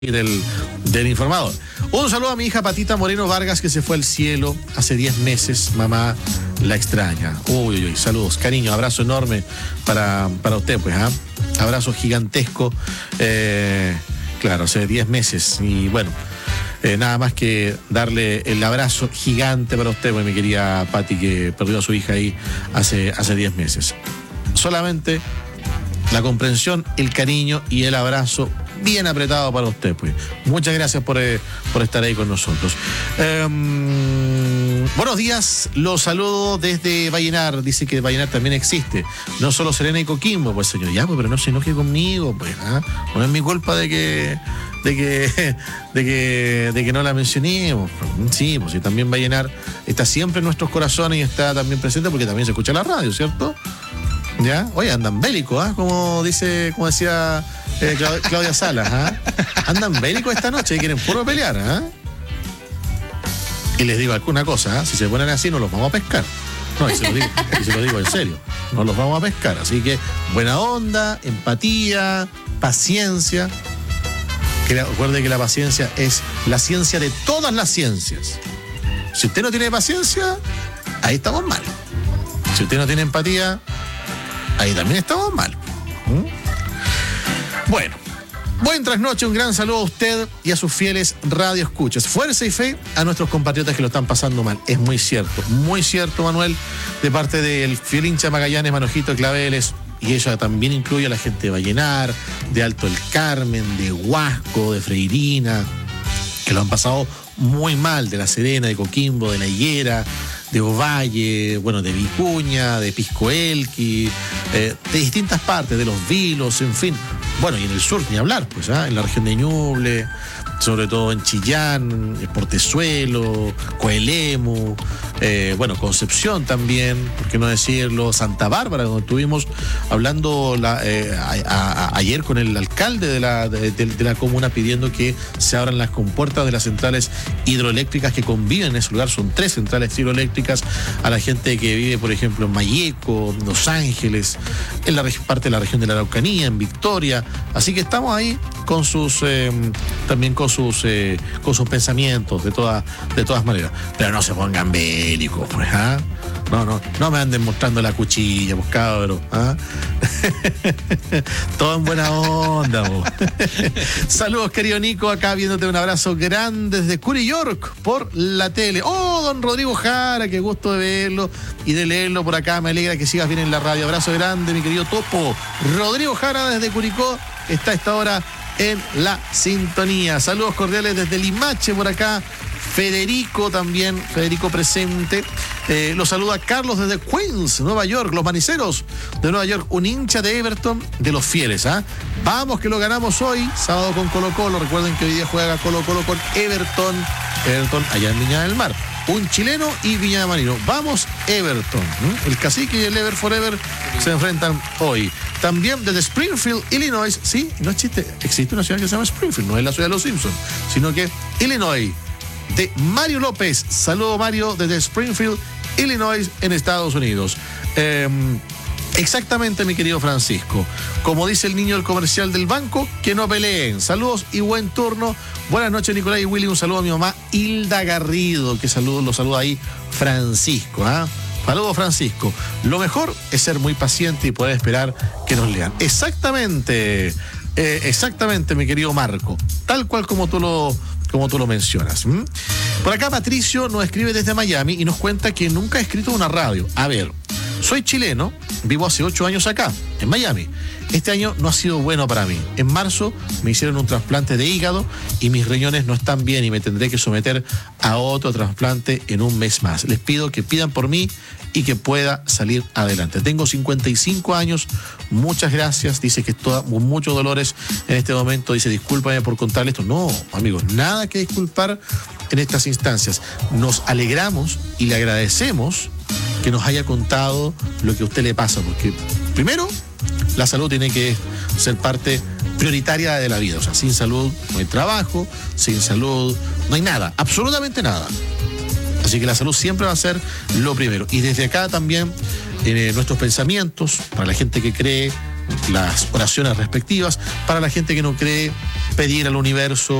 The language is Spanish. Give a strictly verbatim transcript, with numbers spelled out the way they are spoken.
Del, del informador. Un saludo a mi hija Patita Moreno Vargas, que se fue al cielo hace diez meses. Mamá la extraña. Uy, uy, uy, saludos, cariño, abrazo enorme para, para usted, pues, ¿ah? ¿eh? Abrazo gigantesco. Eh, claro, hace diez meses. Y bueno, eh, nada más que darle el abrazo gigante para usted, pues, mi querida Pati, que perdió a su hija ahí hace, hace diez meses. Solamente la comprensión, el cariño y el abrazo bien apretado para usted, pues. Muchas gracias por, eh, por estar ahí con nosotros. Eh, buenos días, los saludo desde Vallenar. Dice que Vallenar también existe. No solo Serena y Coquimbo, pues, señor. Ya, pues, pero no se enoje conmigo, pues. ¿eh? No es mi culpa de que, de que, de que, de que no la mencionemos. Sí, pues, y también Vallenar está siempre en nuestros corazones y está también presente porque también se escucha la radio, ¿cierto? ¿Ya? Oye, andan bélicos, ¿ah? ¿eh? Como dice, como decía eh, Cla- Claudia Salas, ¿ah? ¿eh? Andan bélicos esta noche y quieren puro pelear, ¿ah? ¿eh? Y les digo alguna cosa, ¿eh? Si se ponen así, no los vamos a pescar. No, y se lo digo, y se lo digo en serio, no los vamos a pescar. Así que buena onda, empatía, paciencia. Que la, recuerde que la paciencia es la ciencia de todas las ciencias. Si usted no tiene paciencia, ahí estamos mal. Si usted no tiene empatía, ahí también estamos mal. ¿Mm? Bueno, buen trasnoche, un gran saludo a usted y a sus fieles radioescuchas. Fuerza y fe a nuestros compatriotas que lo están pasando mal. Es muy cierto, muy cierto, Manuel, de parte del fiel hincha Magallanes, Manojito Claveles, y ella también incluye a la gente de Vallenar, de Alto el Carmen, de Huasco, de Freirina, que lo han pasado muy mal, de La Serena, de Coquimbo, de La Higuera, de Ovalle, bueno, de Vicuña, de Piscoelqui, eh, de distintas partes, de Los Vilos, en fin. Bueno, y en el sur, ni hablar, pues, ¿ah? En la región de Ñuble, sobre todo en Chillán, Portezuelo, Coelemu, eh, bueno, Concepción también, por qué no decirlo, Santa Bárbara, donde estuvimos hablando la, eh, a, a, a, ayer con el alcalde de la, de, de, de la comuna pidiendo que se abran las compuertas de las centrales hidroeléctricas que conviven en ese lugar. Son tres centrales hidroeléctricas. A la gente que vive, por ejemplo, en Malleco, en Los Ángeles, en la parte de la región de la Araucanía, en Victoria. Así que estamos ahí con sus, eh, también con sus, eh, con sus pensamientos, de todas, de todas maneras. Pero no se pongan bélicos, pues, ¿ah? No, no, no me anden mostrando la cuchilla, pues, cabros, ¿ah? Todo en buena onda, pues. Saludos, querido Nico, acá viéndote, un abrazo grande desde Curry York por la tele. Oh, don Rodrigo Jara, qué gusto de verlo y de leerlo por acá. Me alegra que sigas bien en la radio. Abrazo grande, mi querido Topo. Rodrigo Jara desde Curicó está a esta hora en la sintonía. Saludos cordiales desde Limache por acá. Federico también, Federico presente. Eh, los saluda Carlos desde Queens, Nueva York, los maniceros de Nueva York, un hincha de Everton de los fieles, ¿ah? ¿eh? Vamos que lo ganamos hoy, sábado con Colo Colo. Recuerden que hoy día juega Colo Colo con Everton, Everton allá en Viña del Mar. Un chileno y Viña de Marino. Vamos, Everton. ¿Mm? El cacique y el Ever Forever se enfrentan hoy. También desde Springfield, Illinois. Sí, no existe, existe una ciudad que se llama Springfield, no es la ciudad de los Simpsons, sino que Illinois. De Mario López. Saludo, Mario, desde Springfield, Illinois, en Estados Unidos. Eh, exactamente, mi querido Francisco. Como dice el niño del comercial del banco, que no peleen. Saludos y buen turno. Buenas noches, Nicolás y Willy. Un saludo a mi mamá, Hilda Garrido, que saludo, lo saluda ahí Francisco, ¿ah? ¿eh? Saludos, Francisco. Lo mejor es ser muy paciente y poder esperar que nos lean. Exactamente, eh, exactamente, mi querido Marco. Tal cual como tú lo... como tú lo mencionas. ¿Mm? Por acá Patricio nos escribe desde Miami y nos cuenta que nunca ha escrito una radio. A ver, soy chileno, vivo hace ocho años acá, en Miami. Este año no ha sido bueno para mí. En marzo me hicieron un trasplante de hígado y mis riñones no están bien y me tendré que someter a otro trasplante en un mes más. Les pido que pidan por mí y que pueda salir adelante. Tengo cincuenta y cinco años, muchas gracias. Dice que está con muchos dolores en este momento. Dice, discúlpame por contarle esto. No, amigos, nada que disculpar en estas instancias. Nos alegramos y le agradecemos que nos haya contado lo que a usted le pasa, porque primero, la salud tiene que ser parte prioritaria de la vida. O sea, sin salud no hay trabajo, sin salud no hay nada, absolutamente nada. Así que la salud siempre va a ser lo primero. Y desde acá también, eh, nuestros pensamientos, para la gente que cree las oraciones respectivas. Para la gente que no cree, pedir al universo